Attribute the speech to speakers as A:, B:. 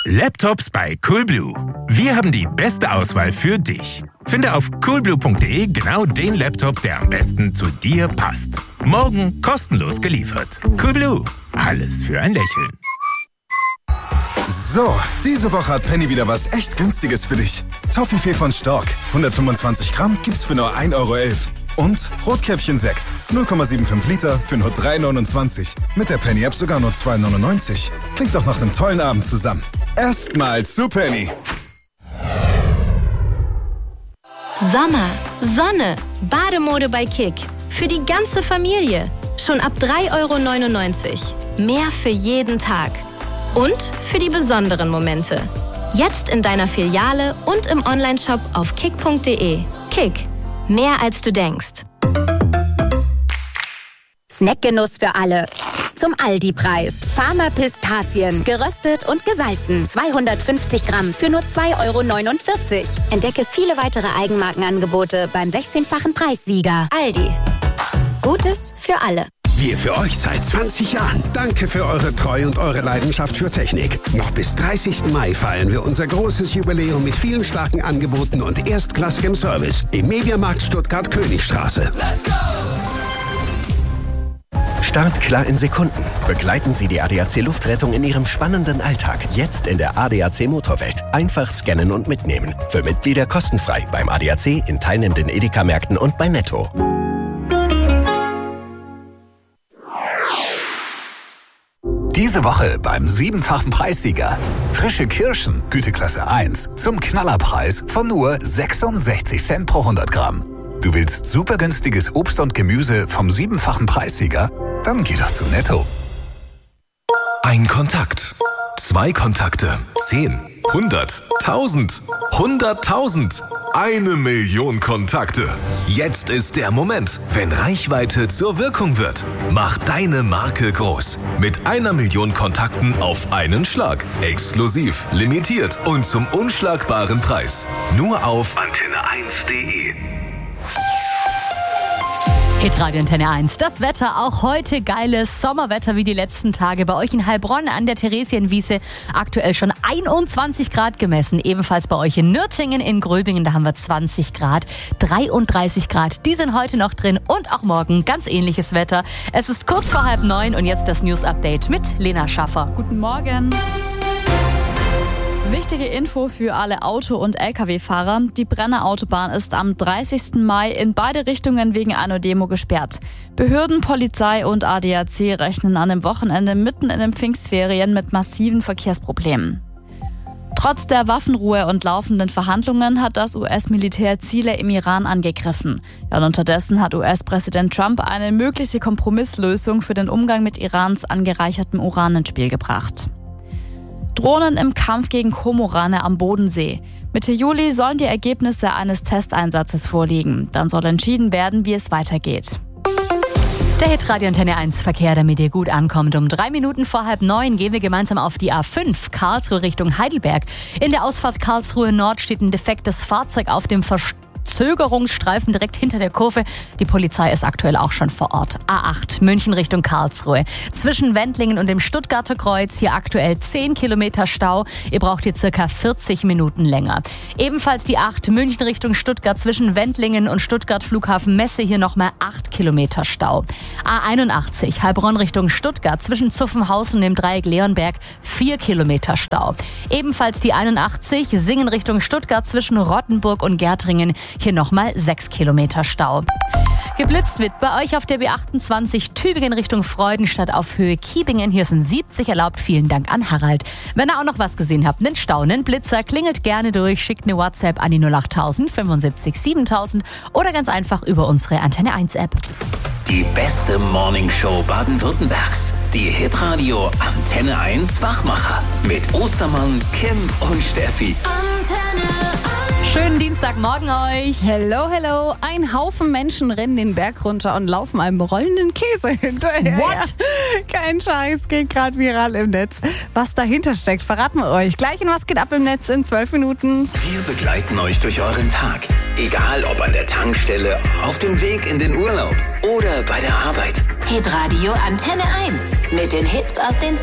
A: Laptops bei Coolblue. Wir haben die beste Auswahl für dich. Finde auf coolblue.de genau den Laptop, der am besten zu dir passt. Morgen kostenlos geliefert. Coolblue. Alles für ein Lächeln.
B: So, diese Woche hat Penny wieder was echt Günstiges für dich. Toffifee von Stork. 125 Gramm gibt's für nur 1,11 €. Und Rotkäppchen-Sekt. 0,75 Liter für nur 3,29 €. Mit der Penny-App sogar nur 2,99 €. Klingt doch nach einem tollen Abend zusammen. Erstmal zu Penny.
C: Sommer, Sonne, Bademode bei Kick. Für die ganze Familie. Schon ab 3,99 €. Mehr für jeden Tag. Und für die besonderen Momente. Jetzt in deiner Filiale und im Onlineshop auf kick.de. Kick. Mehr als du denkst.
D: Snackgenuss für alle. Zum Aldi-Preis. Farmer Pistazien. Geröstet und gesalzen. 250 Gramm für nur 2,49 €. Entdecke viele weitere Eigenmarkenangebote beim 16-fachen Preissieger. Aldi. Gutes für alle.
E: Wir für euch seit 20 Jahren. Danke für eure Treue und eure Leidenschaft für Technik. Noch bis 30. Mai feiern wir unser großes Jubiläum mit vielen starken Angeboten und erstklassigem Service im Mediamarkt Stuttgart Königstraße. Let's go!
F: Startklar in Sekunden. Begleiten Sie die ADAC Luftrettung in Ihrem spannenden Alltag. Jetzt in der ADAC Motorwelt. Einfach scannen und mitnehmen. Für Mitglieder kostenfrei beim ADAC, in teilnehmenden Edeka-Märkten und bei Netto.
G: Diese Woche beim 7-fachen Preissieger. Frische Kirschen, Güteklasse 1, zum Knallerpreis von nur 66 Cent pro 100 Gramm. Du willst super günstiges Obst und Gemüse vom 7-fachen Preissieger? Dann geh doch zu Netto.
H: Ein Kontakt. 2 Kontakte. 10. 100. 1000. 100.000. 1 Million Kontakte. Jetzt ist der Moment, wenn Reichweite zur Wirkung wird. Mach deine Marke groß. Mit 1 Million Kontakten auf einen Schlag. Exklusiv, limitiert und zum unschlagbaren Preis. Nur auf antenne1.de.
I: Hitradio Antenne 1. Das Wetter, auch heute geiles Sommerwetter wie die letzten Tage. Bei euch in Heilbronn an der Theresienwiese aktuell schon 21 Grad gemessen. Ebenfalls bei euch in Nürtingen, in Gröbingen, da haben wir 20 Grad. 33 Grad, die sind heute noch drin und auch morgen ganz ähnliches Wetter. Es ist kurz vor 8:30 und jetzt das News-Update mit Lena Schaffer.
J: Guten Morgen. Wichtige Info für alle Auto- und Lkw-Fahrer. Die Brenner Autobahn ist am 30. Mai in beide Richtungen wegen einer Demo gesperrt. Behörden, Polizei und ADAC rechnen an dem Wochenende mitten in den Pfingstferien mit massiven Verkehrsproblemen. Trotz der Waffenruhe und laufenden Verhandlungen hat das US-Militär Ziele im Iran angegriffen. Ja, und unterdessen hat US-Präsident Trump eine mögliche Kompromisslösung für den Umgang mit Irans angereichertem Uran ins Spiel gebracht. Drohnen im Kampf gegen Kormorane am Bodensee. Mitte Juli sollen die Ergebnisse eines Testeinsatzes vorliegen. Dann soll entschieden werden, wie es weitergeht.
I: Der Hitradio Antenne 1 Verkehr, damit ihr gut ankommt. Um 3 Minuten vor 8:30 gehen wir gemeinsam auf die A5 Karlsruhe Richtung Heidelberg. In der Ausfahrt Karlsruhe Nord steht ein defektes Fahrzeug auf dem Verzögerungsstreifen direkt hinter der Kurve. Die Polizei ist aktuell auch schon vor Ort. A8 München Richtung Karlsruhe. Zwischen Wendlingen und dem Stuttgarter Kreuz hier aktuell 10 Kilometer Stau. Ihr braucht hier circa 40 Minuten länger. Ebenfalls die 8 München Richtung Stuttgart zwischen Wendlingen und Stuttgart Flughafen Messe hier nochmal 8 Kilometer Stau. A81 Heilbronn Richtung Stuttgart zwischen Zuffenhausen und dem Dreieck Leonberg 4 Kilometer Stau. Ebenfalls die 81 Singen Richtung Stuttgart zwischen Rottenburg und Gärtringen. Hier nochmal 6 Kilometer Stau. Geblitzt wird bei euch auf der B28 Tübingen Richtung Freudenstadt auf Höhe Kiebingen. Hier sind 70 erlaubt. Vielen Dank an Harald. Wenn ihr auch noch was gesehen habt, einen Stau, einen Blitzer, klingelt gerne durch, schickt eine WhatsApp an die 08000 75 7000 oder ganz einfach über unsere Antenne 1 App.
K: Die beste Morningshow Baden-Württembergs. Die Hitradio Antenne 1 Wachmacher. Mit Ostermann, Kim und Steffi.
C: Antenne 1.
I: Schönen Dienstagmorgen euch.
J: Hello, hello. Ein Haufen Menschen rennen den Berg runter und laufen einem rollenden Käse hinterher.
I: What?
J: Kein Scheiß, geht gerade viral im Netz. Was dahinter steckt, verraten wir euch. Gleich in Was geht ab im Netz in 12 Minuten.
K: Wir begleiten euch durch euren Tag. Egal ob an der Tankstelle, auf dem Weg in den Urlaub oder bei der Arbeit.
C: Hitradio Antenne 1 mit den Hits aus den